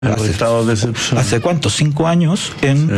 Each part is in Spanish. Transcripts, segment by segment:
Estados de excepción. ¿Hace cuánto? 5 años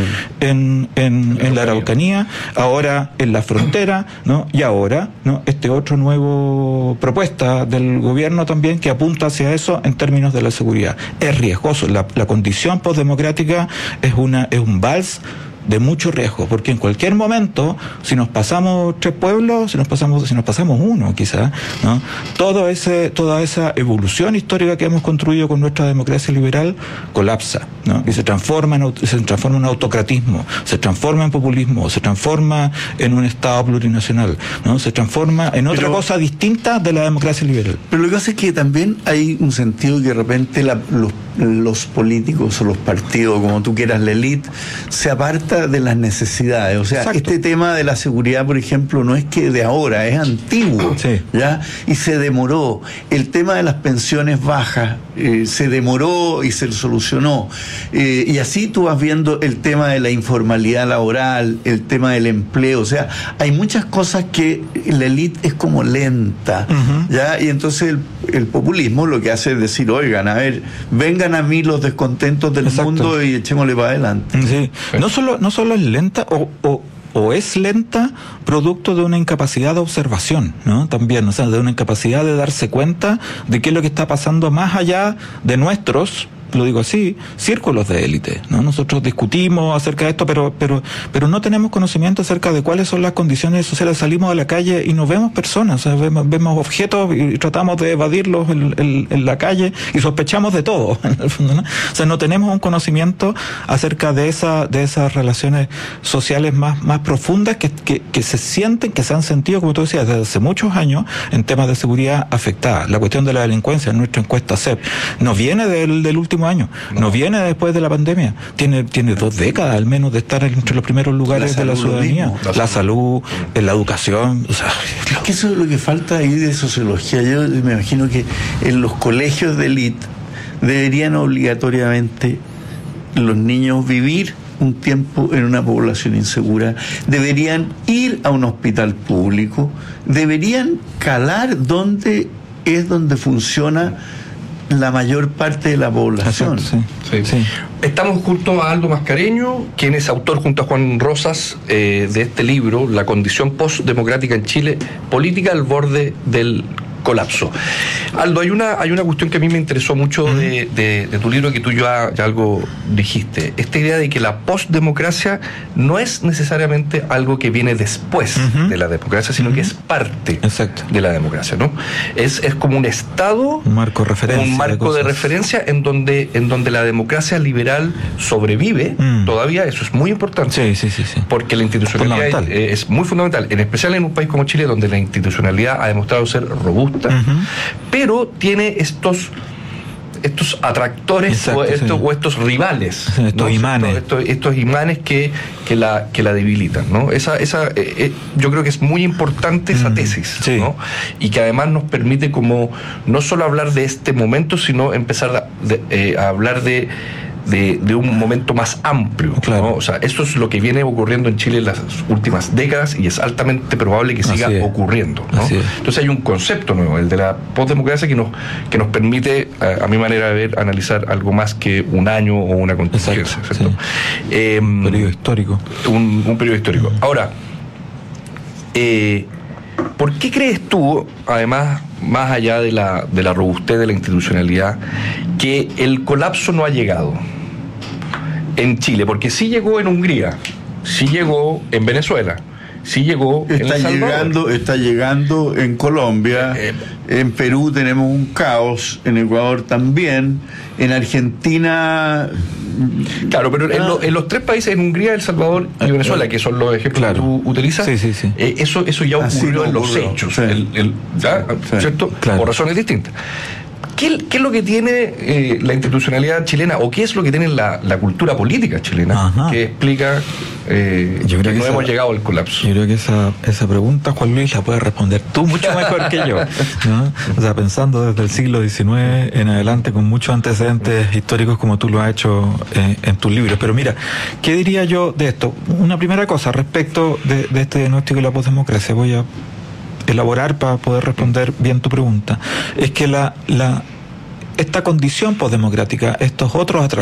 en la Araucanía, ahora en la frontera, ¿no? Y ahora, ¿no? Este otro nuevo propuesta del gobierno también que apunta hacia eso en términos de la seguridad. Es riesgoso. La condición postdemocrática es un vals de mucho riesgo, porque en cualquier momento, si nos pasamos 3 pueblos, si nos pasamos uno quizás, ¿no? Toda esa evolución histórica que hemos construido con nuestra democracia liberal colapsa, ¿no? Y se transforma en un autocratismo, se transforma en populismo, se transforma en un Estado plurinacional, ¿no? Se transforma en otra cosa distinta de la democracia liberal. Pero lo que pasa es que también hay un sentido que de repente los políticos o los partidos, como tú quieras, la élite, se aparta de las necesidades. O sea, exacto. Este tema de la seguridad, por ejemplo, no es que de ahora, es antiguo, sí. ¿Ya? Y se demoró. El tema de las pensiones bajas se demoró y se solucionó. Y así tú vas viendo el tema de la informalidad laboral, el tema del empleo. O sea, hay muchas cosas que la élite es como lenta, ¿ya? Y entonces el populismo lo que hace es decir, oigan, a ver, vengan a mí los descontentos del exacto. Mundo y echémosle para adelante. Sí. No solo es lenta o es lenta producto de una incapacidad de observación, ¿no? También, o sea, de una incapacidad de darse cuenta de qué es lo que está pasando más allá de nuestros, lo digo así, círculos de élite, ¿no? Nosotros discutimos acerca de esto, pero no tenemos conocimiento acerca de cuáles son las condiciones sociales. Salimos a la calle y no vemos personas, o sea, vemos objetos y tratamos de evadirlos en la calle y sospechamos de todo, en el fondo, ¿no? O sea, no tenemos un conocimiento acerca de esas relaciones sociales más profundas que se sienten, que se han sentido, como tú decías, desde hace muchos años en temas de seguridad afectada. La cuestión de la delincuencia en nuestra encuesta CEP no viene del último año, no viene después de la pandemia, tiene 2 décadas al menos de estar entre los primeros lugares de la ciudadanía, la salud, la educación, o sea, es que eso es lo que falta ahí de sociología. Yo me imagino que en los colegios de élite deberían obligatoriamente los niños vivir un tiempo en una población insegura, deberían ir a un hospital público, deberían calar donde funciona la mayor parte de la población. Exacto, sí. Estamos junto a Aldo Mascareño, quien es autor junto a Juan Rosas de este libro, La condición postdemocrática en Chile, política al borde del colapso. Aldo, hay una cuestión que a mí me interesó mucho de tu libro, que tú ya algo dijiste, esta idea de que la postdemocracia no es necesariamente algo que viene después de la democracia, sino que es parte exacto. de la democracia, ¿no? Es como un estado, un marco de referencia en donde la democracia liberal sobrevive todavía. Eso es muy importante, sí. Porque la institucionalidad es muy fundamental, en especial en un país como Chile, donde la institucionalidad ha demostrado ser robusta, pero tiene estos atractores exacto, o estos rivales, estos imanes, estos imanes que la debilitan, ¿no? Yo creo que es muy importante esa tesis, sí. ¿no? Y que además nos permite como no solo hablar de este momento, sino empezar a hablar de un momento más amplio, claro. ¿no? O sea, esto es lo que viene ocurriendo en Chile en las últimas décadas y es altamente probable que siga ocurriendo, ¿no? Entonces hay un concepto nuevo, el de la postdemocracia, que nos permite, a mi manera de ver, analizar algo más que un año o una contingencia, ¿cierto? Sí. Un periodo histórico. Un periodo histórico. Ahora, ¿por qué crees tú, además, más allá de la robustez de la institucionalidad, que el colapso no ha llegado en Chile? Porque sí llegó en Hungría, sí llegó en Venezuela, sí llegó en El Salvador. Está llegando en Colombia, en Perú tenemos un caos, en Ecuador también, en Argentina. Claro, pero en los 3 países, en Hungría, El Salvador y Venezuela, que son los ejemplos que tú utilizas, eso ya ocurrió en los hechos, ¿cierto? Claro. Por razones distintas. ¿Qué es lo que tiene la institucionalidad chilena, o qué es lo que tiene la cultura política chilena que explica yo creo que no hemos llegado al colapso? Yo creo que esa pregunta, Juan Luis, la puedes responder tú mucho mejor que yo, ¿no? O sea, pensando desde el siglo XIX en adelante, con muchos antecedentes históricos como tú lo has hecho en tus libros. Pero mira, ¿qué diría yo de esto? Una primera cosa respecto de este diagnóstico de la postdemocracia, voy a elaborar para poder responder bien tu pregunta, es que esta condición posdemocrática, estos otros